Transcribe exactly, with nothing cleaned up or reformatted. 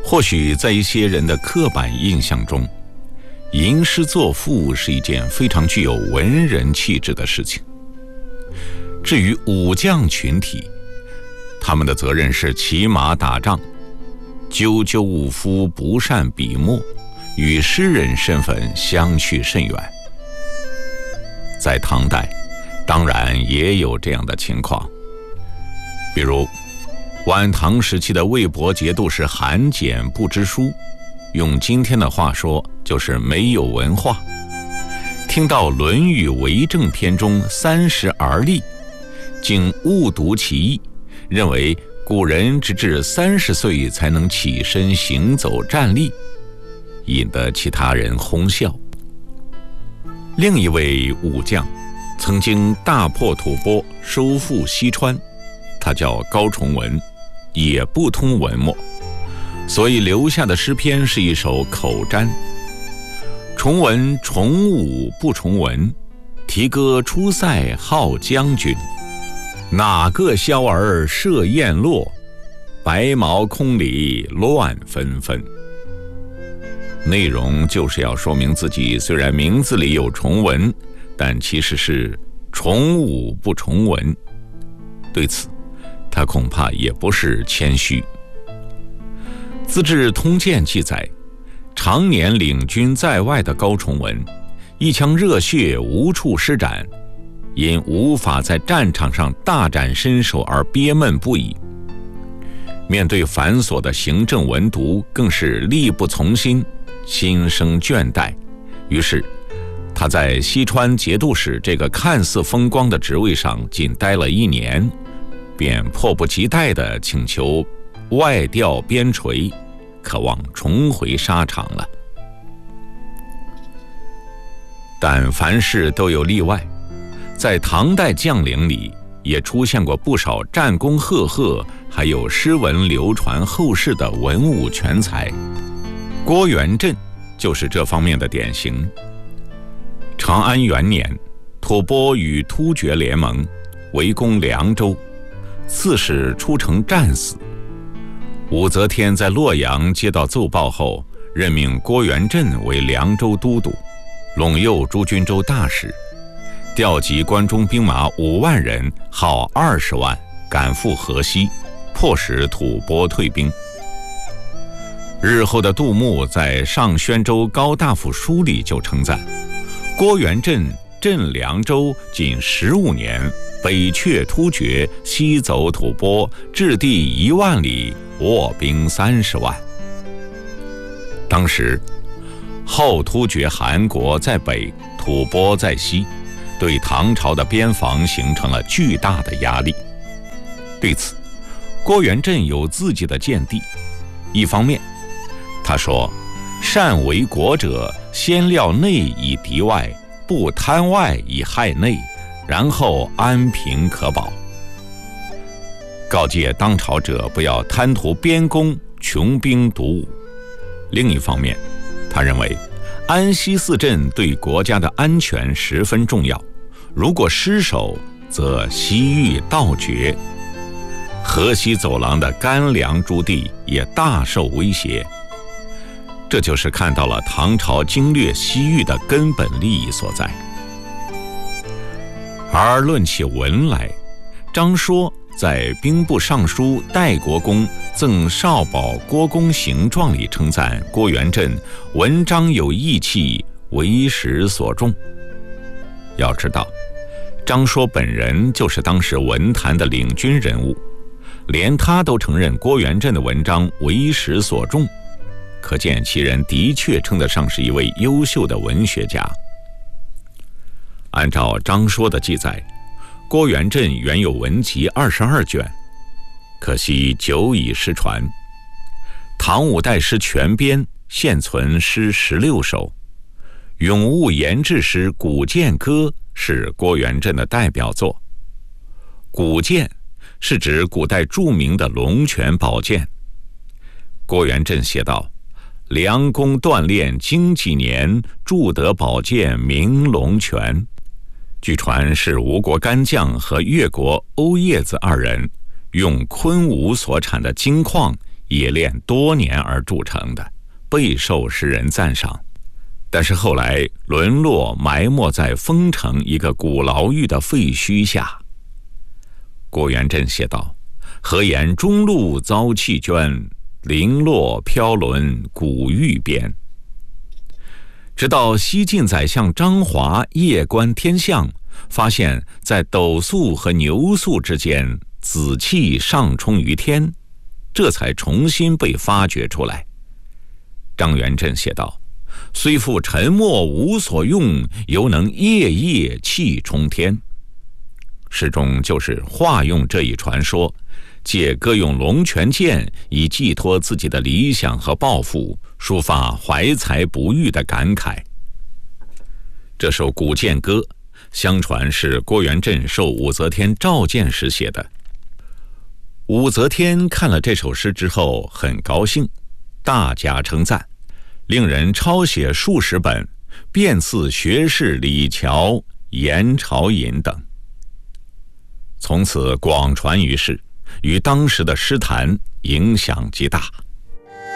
或许在一些人的刻板印象中，吟诗作赋是一件非常具有文人气质的事情。至于武将群体，他们的责任是骑马打仗，赳赳武夫不善笔墨，与诗人身份相去甚远。在唐代，当然也有这样的情况，比如晚唐时期的魏博节度使韩简不知书，用今天的话说就是没有文化。听到《论语为政篇》中三十而立，竟误读其意，认为古人直至三十岁才能起身行走站立，引得其他人哄笑。另一位武将曾经大破吐蕃，收复西川，他叫高崇文，也不通文墨，所以留下的诗篇是一首口占。崇文崇武不崇文，提歌出塞号将军。哪个枭儿射雁落，白毛空里乱纷纷。内容就是要说明自己虽然名字里有崇文，但其实是崇武不崇文。对此他恐怕也不是谦虚。资治通鉴记载，常年领军在外的高崇文，一腔热血无处施展，因无法在战场上大展身手而憋闷不已。面对繁琐的行政文牍，更是力不从心，心生倦怠。于是他在西川节度使这个看似风光的职位上仅待了一年，便迫不及待地请求外调边陲，渴望重回沙场了。但凡事都有例外，在唐代将领里也出现过不少战功赫赫，还有诗文流传后世的文武全才。郭元振就是这方面的典型。长安元年，吐蕃与突厥联盟，围攻凉州，刺史出城战死。武则天在洛阳接到奏报后，任命郭元振为凉州都督，陇右诸军州大使，调集关中兵马五万人，号二十万，赶赴河西，迫使吐蕃退兵。日后的杜牧在上宣州高大夫书里就称赞，郭元振镇凉州仅十五年，北却突厥，西走吐蕃，至地一万里，卧兵三十万。当时后突厥汗国在北，吐蕃在西，对唐朝的边防形成了巨大的压力。对此，郭元振有自己的见地。一方面，他说：“善为国者，先料内以敌外，不贪外以害内，然后安平可保。”告诫当朝者不要贪图边功，穷兵黩武。另一方面，他认为安西四镇对国家的安全十分重要，如果失守，则西域道绝，河西走廊的干粮诸地也大受威胁。这就是看到了唐朝经略西域的根本利益所在。而论起文来，张说在兵部尚书代国公赠少保郭公行状里称赞郭元振文章有义气，为时所重。要知道，张说本人就是当时文坛的领军人物，连他都承认郭元振的文章为时所重，可见其人的确称得上是一位优秀的文学家。按照张说的记载，郭元振原有文集二十二卷，可惜久已失传。唐五代诗全编现存诗十六首，咏物言志诗《古剑歌》是郭元振的代表作。古剑是指古代著名的龙泉宝剑。郭元振写道：“良弓锻炼经几年，铸得宝剑名龙泉。”据传是吴国干将和越国欧叶子二人用昆吾所产的金矿冶炼多年而铸成的，备受世人赞赏。但是后来沦落埋没在丰城一个古牢狱的废墟下。郭元振写道：何言中路遭弃捐，零落飘沦古狱边。直到西晋宰相张华夜观天象，发现在斗宿和牛宿之间紫气上冲于天，这才重新被发掘出来。张元振写道：虽复沉默无所用，犹能夜夜气冲天。诗中就是化用这一传说，借歌咏龙泉剑以寄托自己的理想和抱负，抒发怀才不遇的感慨。这首古剑歌相传是郭元振受武则天召见时写的。武则天看了这首诗之后很高兴，大加称赞，令人抄写数十本，遍赐学士李峤、严朝隐等。从此广传于世，与当时的诗坛影响极大。